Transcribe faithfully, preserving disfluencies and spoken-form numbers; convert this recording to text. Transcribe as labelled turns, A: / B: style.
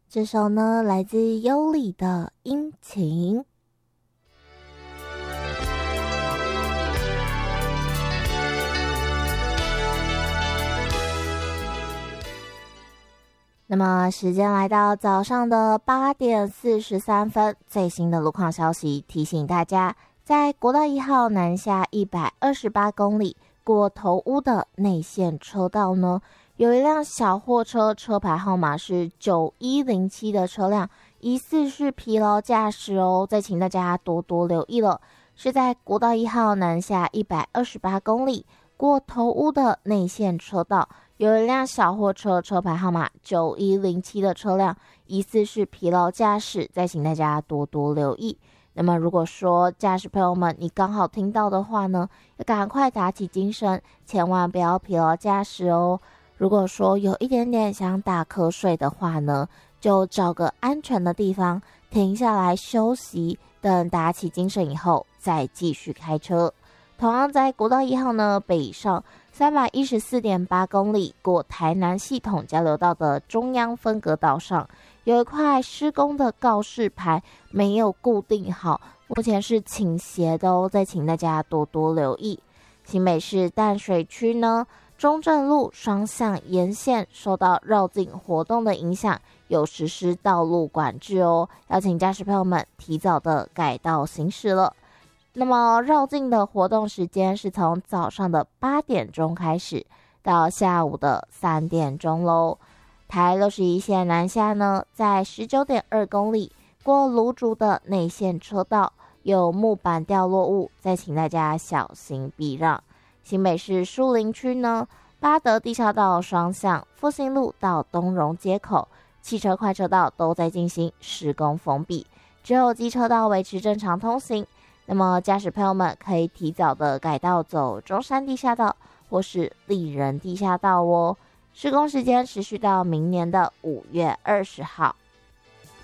A: 这首呢来自优里的殷勤。那么时间来到早上的八点四十三分，最新的路况消息提醒大家，在国道一号南下一百二十八公里过头屋的内线车道呢，有一辆小货车，车牌号码是九一零七的车辆，疑似是疲劳驾驶哦，再请大家多多留意了。是在国道一号南下一百二十八公里过头屋的内线车道，有一辆小货车，车牌号码九一零七的车辆，疑似是疲劳驾驶，再请大家多多留意。那么如果说驾驶朋友们你刚好听到的话呢，要赶快打起精神，千万不要疲劳驾驶哦。如果说有一点点想打瞌睡的话呢，就找个安全的地方停下来休息，等打起精神以后再继续开车。同样在国道一号呢，北上三百一十四点八公里过台南系统交流道的中央分隔岛上，有一块施工的告示牌没有固定好，目前是倾斜的哦，再请大家多多留意。新北市淡水区呢，中正路双向沿线受到绕境活动的影响，有实施道路管制哦，要请驾驶朋友们提早的改道行驶了。那么绕境的活动时间是从早上的八点钟开始，到下午的三点钟喽。台六十一线南下呢，在十九点二公里过芦竹的内线车道有木板掉落物，再请大家小心避让。新北市树林区呢，八德地下道双向复兴路到东荣街口，汽车快车道都在进行施工封闭，只有机车道维持正常通行。那么驾驶朋友们可以提早的改道走中山地下道或是丽人地下道哦。施工时间持续到明年的五月二十号。